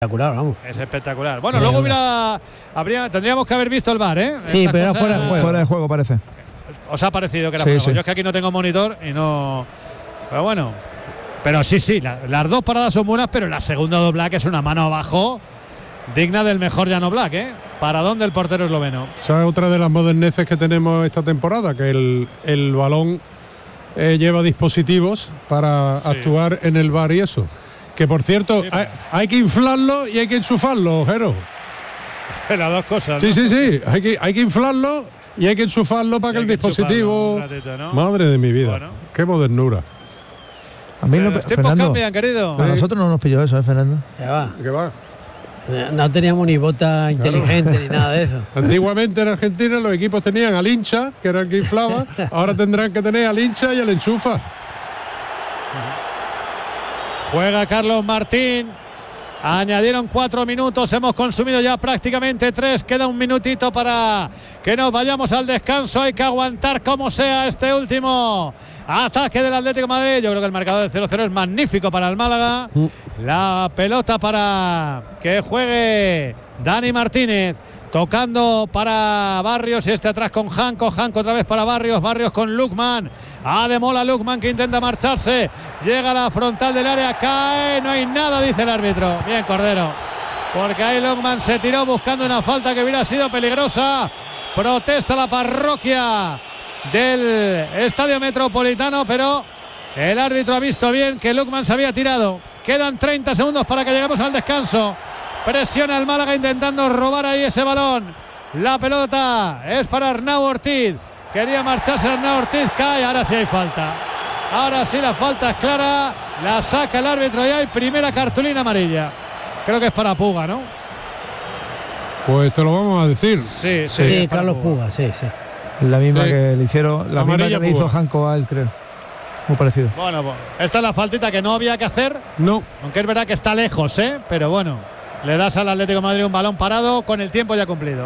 espectacular, vamos. Es espectacular. Bueno, luego tendríamos que haber visto el VAR, ¿eh? Sí, pero era fuera de juego. Fuera de juego parece. ¿Os ha parecido que era fuera de juego? Yo es que aquí no tengo monitor y no... Pero bueno. Pero sí, las dos paradas son buenas, pero la segunda de Oblak es una mano abajo digna del mejor Jan Oblak, ¿eh? Paradón del portero esloveno. Esa es otra de las moderneces que tenemos esta temporada, que el balón lleva dispositivos para actuar en el VAR y eso. Que por cierto, hay que inflarlo y hay que enchufarlo, Jero. Las dos cosas, ¿no? Sí. Hay que inflarlo y hay que enchufarlo para que el dispositivo... ratito, ¿no? Madre de mi vida, qué modernura. A mí los tiempos cambian, querido. A nosotros no nos pilló eso, Fernando. ¿Qué va? No teníamos ni bota inteligente ni nada de eso. Antiguamente en Argentina los equipos tenían al hincha, que era el que inflaba. Ahora tendrán que tener al hincha y al enchufa. Juega Carlos Martín. Añadieron 4 minutos, hemos consumido ya prácticamente 3. Queda un minutito para que nos vayamos al descanso. Hay que aguantar como sea este último ataque del Atlético de Madrid. Yo creo que el marcador de 0-0 es magnífico para el Málaga. La pelota para que juegue Dani Martínez. Tocando para Barrios y atrás con Janko otra vez para Barrios con Lukman. Ademola Lukman que intenta marcharse. Llega a la frontal del área, cae, no hay nada, dice el árbitro. Bien, Cordero. Porque ahí Lukman se tiró buscando una falta que hubiera sido peligrosa. Protesta la parroquia del Estadio Metropolitano, pero el árbitro ha visto bien que Lukman se había tirado. Quedan 30 segundos para que lleguemos al descanso. Presiona el Málaga intentando robar ahí ese balón. La pelota es para Arnau Ortiz. Quería marcharse Arnau Ortiz, cae. Ahora sí hay falta. Ahora sí la falta es clara. La saca el árbitro y hay primera cartulina amarilla. Creo que es para Puga, ¿no? Pues te lo vamos a decir. Sí, Carlos Puga, sí. La misma que le hicieron, la misma que le hizo Janko a él, creo. Muy parecido. Bueno, esta es la faltita que no había que hacer. No. Aunque es verdad que está lejos, pero bueno. Le das al Atlético de Madrid un balón parado con el tiempo ya cumplido.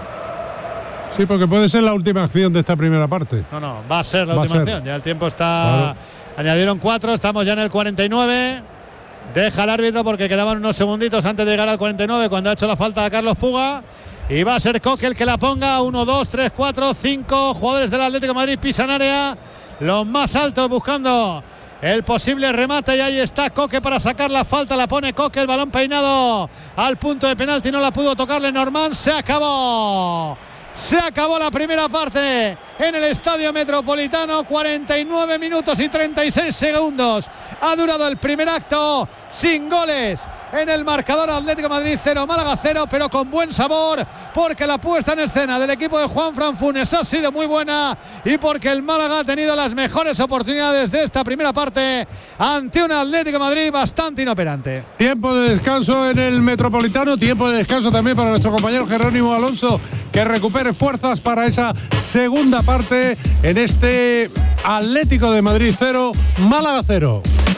Sí, porque puede ser la última acción de esta primera parte. No, va a ser la última acción. Ya el tiempo está... Claro. Añadieron 4, estamos ya en el 49. Deja el árbitro porque quedaban unos segunditos antes de llegar al 49 cuando ha hecho la falta a Carlos Puga. Y va a ser Coque el que la ponga. 1, 2, 3, 4, 5 jugadores del Atlético de Madrid pisan área. Los más altos buscando el posible remate y ahí está Coque para sacar la falta, la pone Coque, el balón peinado al punto de penalti, no la pudo tocar Lenormand, se acabó la primera parte en el Estadio Metropolitano. 49 minutos y 36 segundos ha durado el primer acto, sin goles en el marcador. Atlético de Madrid 0, Málaga 0, pero con buen sabor, porque la puesta en escena del equipo de Juanfran Funes ha sido muy buena y porque el Málaga ha tenido las mejores oportunidades de esta primera parte ante un Atlético de Madrid bastante inoperante. Tiempo de descanso en el Metropolitano, tiempo de descanso también para nuestro compañero Jerónimo Alonso, que recupere fuerzas para esa segunda parte en este Atlético de Madrid 0, Málaga 0.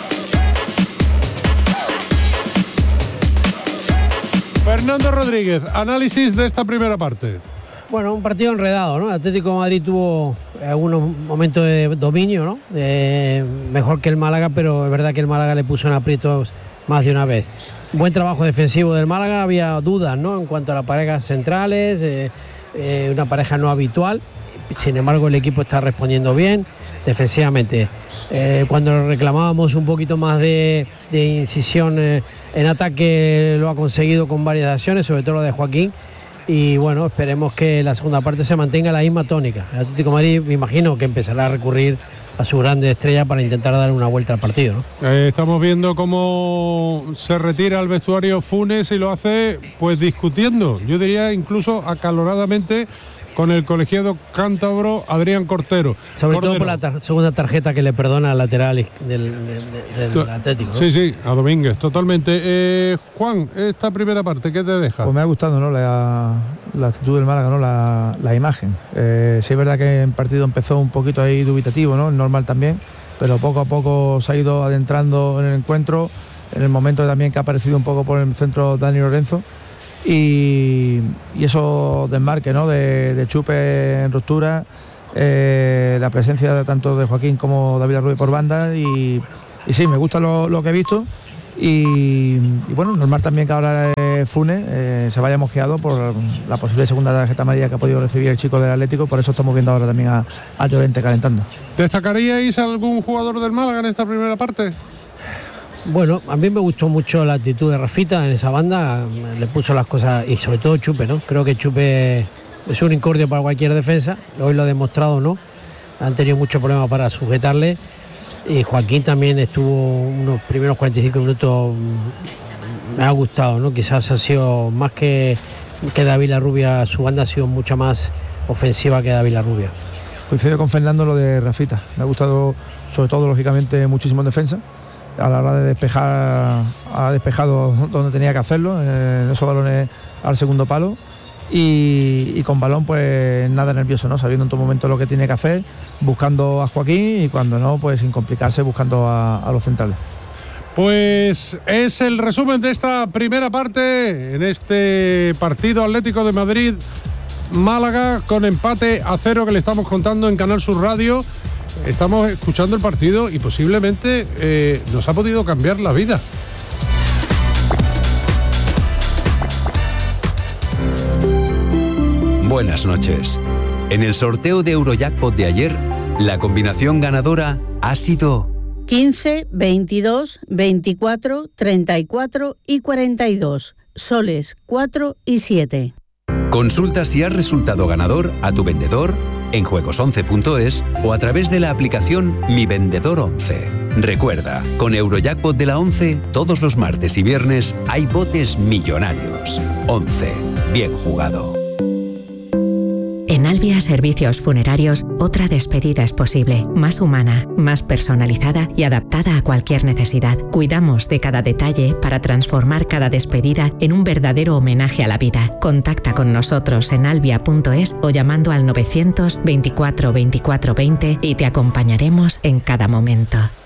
Fernando Rodríguez, análisis de esta primera parte. Bueno, un partido enredado, ¿no? El Atlético de Madrid tuvo algunos momentos de dominio, ¿no? Mejor que el Málaga, pero es verdad que el Málaga le puso en aprietos más de una vez. Buen trabajo defensivo del Málaga, había dudas, ¿no? En cuanto a las parejas centrales, una pareja no habitual. Sin embargo, el equipo está respondiendo bien defensivamente. Cuando reclamábamos un poquito más de incisión en ataque, lo ha conseguido con varias acciones, sobre todo la de Joaquín. Y bueno, esperemos que la segunda parte se mantenga la misma tónica. El Atlético de Madrid, me imagino que empezará a recurrir a su grande estrella para intentar dar una vuelta al partido, ¿no? Estamos viendo cómo se retira al vestuario Funes y lo hace pues discutiendo, yo diría incluso acaloradamente, con el colegiado cántabro Adrián Cortero. Sobre todo por la segunda tarjeta que le perdona al lateral del Atlético, ¿no? Sí, a Domínguez, totalmente. Juan, esta primera parte, ¿qué te deja? Pues me ha gustado, ¿no? La actitud del Málaga, ¿no? La imagen. Sí es verdad que el partido empezó un poquito ahí dubitativo, ¿no? Normal también, pero poco a poco se ha ido adentrando en el encuentro, en el momento también que ha aparecido un poco por el centro Dani Lorenzo. Y esos desmarques, ¿no? de Chupe en ruptura, la presencia tanto de Joaquín como David Arrué por banda y sí, me gusta lo que he visto Y bueno, normal también que ahora Funes se vaya mosqueado por la posible segunda tarjeta amarilla que ha podido recibir el chico del Atlético. Por eso estamos viendo ahora también a Llorente calentando. ¿Destacaríais algún jugador del Málaga en esta primera parte? Bueno, a mí me gustó mucho la actitud de Rafita en esa banda, le puso las cosas, y sobre todo Chupe, ¿no? Creo que Chupe es un incordio para cualquier defensa, hoy lo ha demostrado, ¿no? Han tenido muchos problemas para sujetarle, y Joaquín también estuvo unos primeros 45 minutos, me ha gustado, ¿no? Quizás ha sido más que David Larrubia, su banda ha sido mucho más ofensiva que David Larrubia. Coincido con Fernando lo de Rafita, me ha gustado sobre todo lógicamente muchísimo en defensa. A la hora de despejar, ha despejado donde tenía que hacerlo, en esos balones al segundo palo, y con balón pues nada nervioso, ¿no? Sabiendo en todo momento lo que tiene que hacer, buscando a Joaquín, y cuando no, pues sin complicarse, buscando a los centrales. Pues es el resumen de esta primera parte en este partido Atlético de Madrid Málaga, con empate a 0 que le estamos contando en Canal Sur Radio. Estamos escuchando el partido y posiblemente nos ha podido cambiar la vida. Buenas noches. En el sorteo de Eurojackpot de ayer, la combinación ganadora ha sido 15, 22, 24, 34 y 42. Soles 4 y 7. Consulta si has resultado ganador a tu vendedor en juegos11.es o a través de la aplicación Mi Vendedor 11. Recuerda, con Eurojackpot de la 11, todos los martes y viernes hay botes millonarios. 11. Bien jugado. En Albia Servicios Funerarios, otra despedida es posible, más humana, más personalizada y adaptada a cualquier necesidad. Cuidamos de cada detalle para transformar cada despedida en un verdadero homenaje a la vida. Contacta con nosotros en albia.es o llamando al 900 24 24 20 y te acompañaremos en cada momento.